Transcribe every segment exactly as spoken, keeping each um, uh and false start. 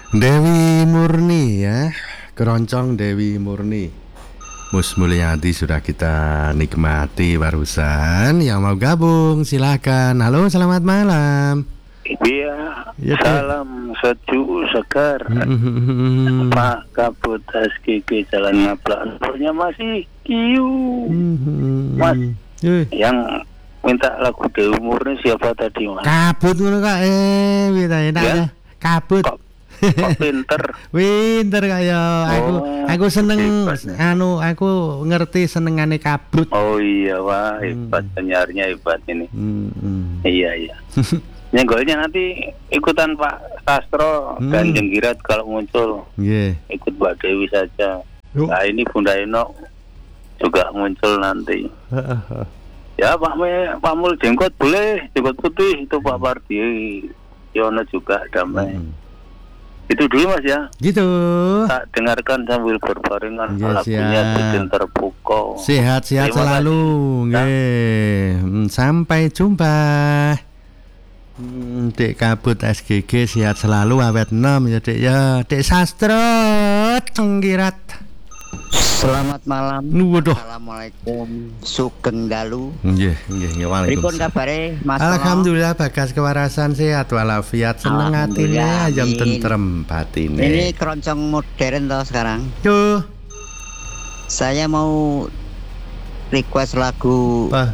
Dewi Murni ya, keroncong Dewi Murni. Mus Mulyadi sudah kita nikmati barusan. Yang mau gabung silakan. Halo, selamat malam. Iya, Ya, salam sejuk segar. Mm-hmm. Pak Kabut S G G Jalan Ngablak. Nomornya masih Kiu. Mm-hmm. Mas, Eh, yang minta lagu Dewi Murni siapa tadi, Mas? kabut ngono kak. Eh, kita enak Ya? ya. Kabut. Kok, kok pinter? Winter kaya aku Oh, aku seneng hebat. anu aku ngerti senengane kabut. Oh iya, Wah, hebat. Hmm. Penyiarnya hebat ini. Mm-hmm. Iya, iya. Nyenggolnya nanti ikutan Pak Sastro Hmm. dan Jenggirat kalau muncul. Nggih. Ikut Mbak Dewi saja. Yuk. Nah ini Bunda Eno juga muncul nanti. Ya Pak Me, Pak Mul jenggot boleh, jenggot putih itu Pak Pardi Yono juga damai. Hmm. Itu dulu Mas ya. Gitu. Tak dengarkan sambil berbarengan Ya, lagunya siap. Bikin Terpukau. Sehat-sehat Terima selalu. kasih. Nggih. Hmm, Sampai jumpa. Hmm, Dek Kabut S G G sehat selalu awet nom ya Dek ya. Dek Sastro Cenggirat. Selamat malam. Waduh. Assalamualaikum. Sugeng dalu. Nggih, nggih, nggih. Pripun Waalaikumsalam. kabare Mas? Alhamdulillah bagas kewarasan sehat walafiat seneng atine Alhamdulillah, ayam amin. tentrem Ini batine. keroncong modern toh sekarang. Yo, Saya mau request lagu Pak.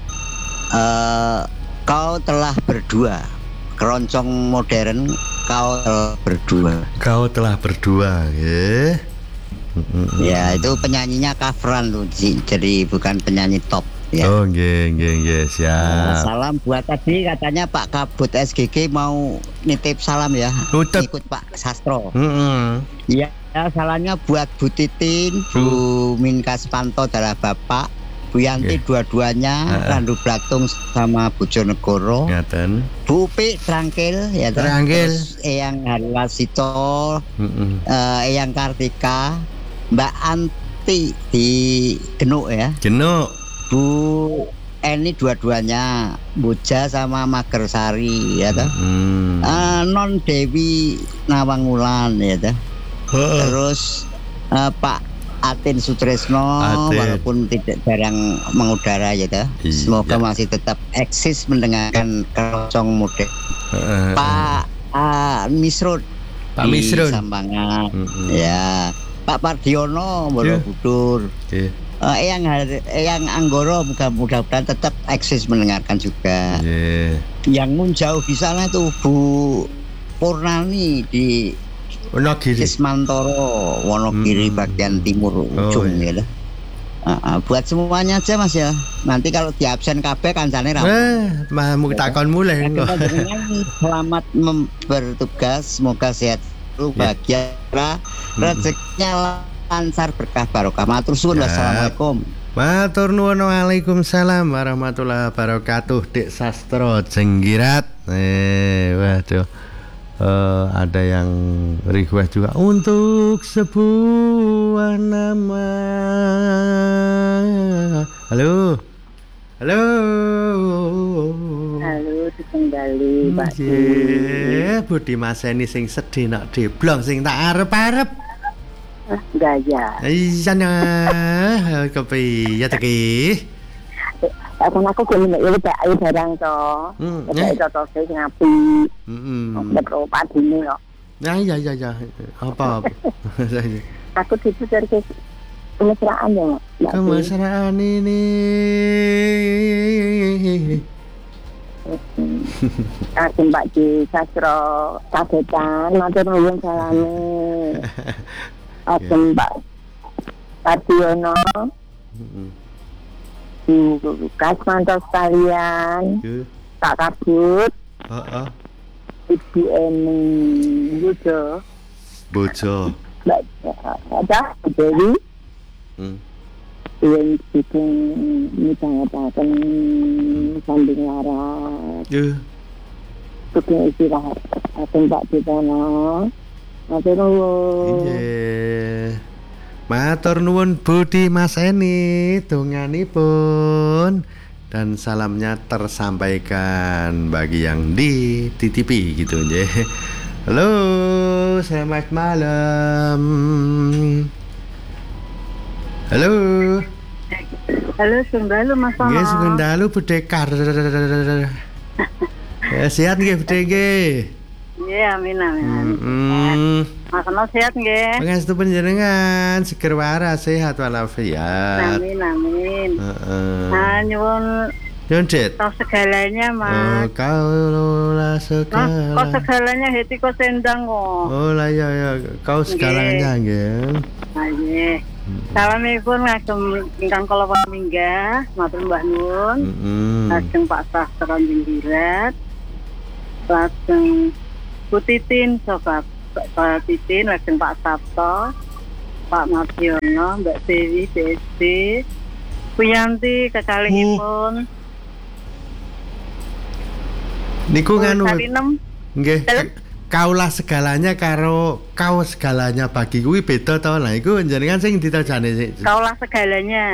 eh, Kau Telah Berdua. Keroncong modern Kau Telah Berdua. Kau telah berdua, nggih. Ya, itu penyanyinya coveran tuh, Ji. Jadi bukan penyanyi top ya. Oh, nggih, nggih, nggih, Nah, siap. salam buat tadi katanya Pak Kabut S G G mau nitip salam ya. Nutep. Ikut Pak Sastro. Heeh. Iya, ya, salamnya buat Bu Titin, Bu Minka Spanto adalah Bapak, Bu Yanti Oke. dua-duanya, Heeh. Randu Blatung sama Bojonegoro, Ngaten. Bu Upi Trangkil, ya toh. Trangkil. Terus Eyang Harwasito, Heeh. eh, Eyang Kartika, Mbak Anti di Genuk ya, Genuk. Bu Eni dua-duanya, Boja sama Magersari ya toh. Hmm. Eh, Non Dewi Nawangulan ya toh. Heeh. Terus eh, Pak Atin Sutresno Atin. walaupun tidak jarang mengudara ya toh. Iya. Semoga masih tetap eksis mendengarkan keroncong muda. Heeh. Pak ah, Misrun Pak di Misrun. Sambangan. Heeh. Ya, Pak Pardiono Borobudur. Nggih. Eh, yang yang Anggoro mudah-mudahan tetap eksis mendengarkan juga. Nggih. Yang menjauh di sana itu Bu Purnani di Wonogiri. Kismantoro, Wonogiri Hmm. bagian timur ujung iya. ya. Uh, uh, buat semuanya aja Mas ya. Nanti kalau di absen kabeh kancane ra. Eh, mau takon mulai Kadang kok. panjenengan selamat mem- bertugas, semoga sehat, Ya. bahagia, rezekinya lancar berkah barokah. Matur suwun. Siap. Wassalamualaikum. Matur nuwun, waalaikumsalam warahmatullahi wabarakatuh. Dek Sastro Jenggirat. Eh, waduh. Eh, ada yang request juga untuk sebuah nama. Halo. Halo. Halo, Kendali, Pak. Nggih, Budi Maseni sing sedih nak diblong sing tak arep-arep. Ah, gaya. Iya nah, kepiye ta ki? Apa aku gelem nek iki ayo barang to. Hmm, Nek eh. to sing ngapi. Heeh. Nek pro padine kok. Nah, iya iya iya. Apa? Aku diputarke kemesraan ya, Mbak. Kemesraan ini. Aku Mbak di Sastro Kagetan, matur nuwun salame. Aku Mbak Pardiono, Heeh. Bu Kasmanto sekalian, Yo. Pak Kabut, Heeh. Ibu Eni Yudo, Bojo. Mbak ada Dewi, Hmm. yang bikin misalnya sambing larat, Yo. bikin istirahat. Aku Mbak Ditono, matur nuwun. Nggih. Matur nuwun Budi Mas Eni, donganipun dan salamnya tersampaikan bagi yang dititipi gitu nggih. Halo, selamat malam. Halo. Halo, Sunggalu Mas Sono. Nggih, Sunggalu Budekar. Ya, sehat nggih Budhe nggih? Iya, amin amin. Heeh. Mas Sono sehat nggih? Pangestu panjenengan seger waras sehat walafiat. Amin amin. Heeh. Nah, nyuwun Nyun Dit. kau segalanya, Oh, Mas. kau lah Mas, kau segala. segalanya heti kau sendang kok. Oh lah ya ya, kau segalanya nggih. Nah, iya. Salamipun ngagem ingkang kula paminggah, matur Mbah Nun. Heeh. Lajeng Pak Sastra Jenggirat. Lajeng Bu Titin, Sobat Pak Titin, lajeng Pak Sabto, Pak Mardiono, Mbak Dewi, D S D, Bu Yanti, kekalihipun. Niku nganu Salinem. nggih. Dalem. Kaulah segalanya karo kau segalanya bagi kuwi beda to. Lah iku jenengan sing ditajane sik. Kaulah segalanya.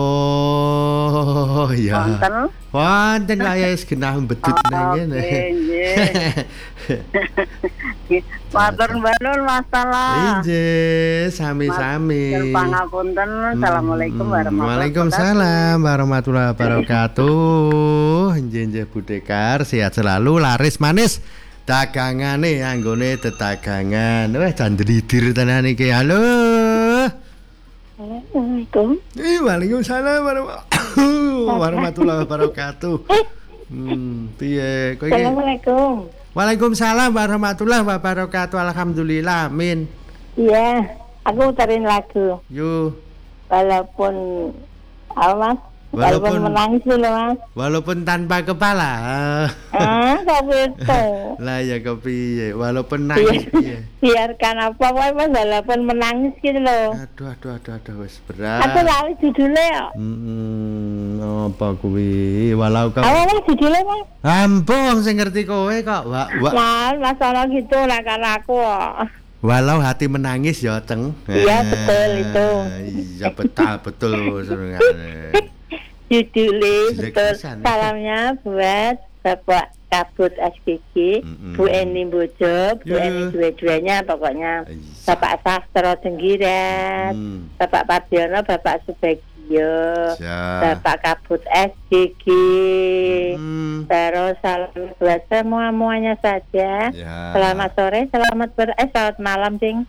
Oh, iya. Wonten. Wonten kok ya wis genah bedut nang ngene. Oke, nggih. Matur Mbak Nun masalah. Injih, sami-sami. Matur pangapunten. Assalamualaikum warahmatullahi wabarakatuh. Waalaikumsalam warahmatullahi wabarakatuh. Injih injih Budekar, sehat selalu, laris manis. Dagangane anggone tetagangan. Wah, jan dridir tenan iki. Halo. Assalamualaikum. Eh, waalaikumsalam warahmatullahi wabarakatuh. Hmm, piye kowe iki? Assalamualaikum. Waalaikumsalam warahmatullahi wabarakatuh. Alhamdulillah, amin. Iya, aku muterin lagu. Yo, Walaupun apa Mas? Walaupun, Walaupun- menangis dulu Mas. walaupun tanpa kepala. Ah, kok gitu. Lah ya kepiye? Walaupun nangis piye? Biarkan apa wae Mas, walaupun menangis gitu loh. Aduh aduh aduh aduh wis berat. Aku lali judulnya ya. Hmm, apa kuwi? Walau kau Apa Mas judulnya Mas? ampun sing ngerti kowe kok. Wa, wa, Mas, Mas Sono gitu lah karena aku kok. walau hati menangis ya, Ceng. Iya, betul itu. Iya betul betul senengane. Judulnya Jelek betul. pisan. Salamnya buat Bapak Kabut S G G, Mm-mm. Bu Eni Bojo, Bu Ya. Eni dua-duanya pokoknya. Iya. Bapak Sastra Jenggirat, Hmm. Bapak Pardiono, Bapak Subagio, Ya. Bapak Kabut S G G. Hmm. Terus salam buat semua-muanya saja. Ya. Selamat sore, selamat ber eh selamat malam, Cing.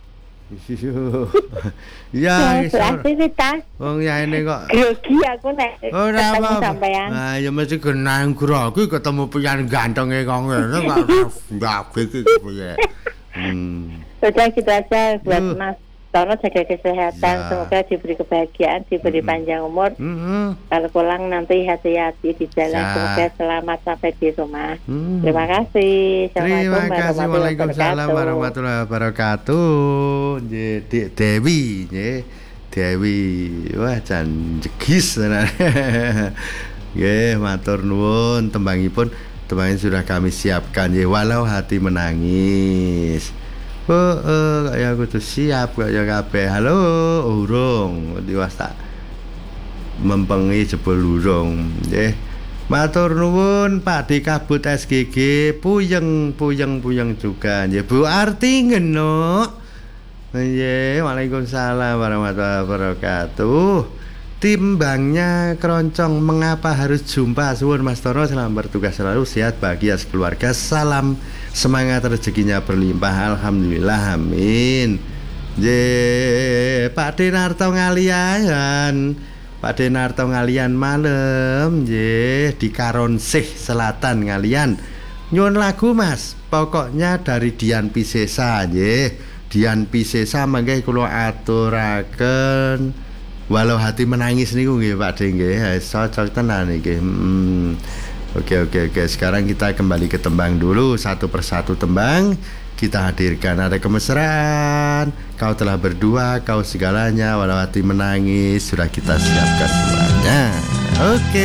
Ya, Selamat beraktivitas. wong ya ini kok Grogi aku nek ora ketemu apa. sampean. Nah, ya mesti genang grogi ketemu pian gantenge kok ngene kok ndak iki piye. Hmm. Sudah gitu aja buat Yuh. Mas Tono, jaga kesehatan, Ya. semoga diberi kebahagiaan, diberi Mm-mm. panjang umur. Heeh. Kalau pulang nanti hati-hati di jalan, Ya. semoga selamat sampai di rumah. Hmm. Terima kasih. Terima Assalamualaikum kasih. warahmatullahi Waalaikumsalam wabarakatuh. warahmatullahi wabarakatuh. Nggih, Dik Dewi, nggih. Dewi. Wah, jan jegis tenan. Nggih, matur nuwun tembangipun. Tembangin sudah kami siapkan nggih, walau hati menangis. Oh, oh, kaya kudu siap kaya kabeh. Halo, urung. Diwas tak mempengi jebul urung. Nggih. Matur nuwun Pak D Kabut S G G, puyeng puyeng puyeng juga nggih. Bu Arti ngeno. Nggih, Waalaikumsalam warahmatullahi wabarakatuh. Timbangnya keroncong, mengapa harus jumpa? Suwun Mas Tono, selamat bertugas selalu, sehat bahagia sekeluarga. Salam semangat rezekinya berlimpah. Alhamdulillah, amin. Nggih, Pak Denarto ngalian. Pak Denarto ngalian malam nggih di Karonsih Selatan ngalian. Nyuwun lagu Mas, pokoknya dari Dian Piscesa nggih. Dian Piscesa mangke kula aturaken. Walau hati menangis niku nggih Pak De nggih. Cocok tenan niki. Hmm. Oke oke oke. Sekarang kita kembali ke tembang dulu, satu persatu tembang kita hadirkan. Ada kemesraan, kau telah berdua, kau segalanya, walau hati menangis, sudah kita siapkan semuanya. Oke.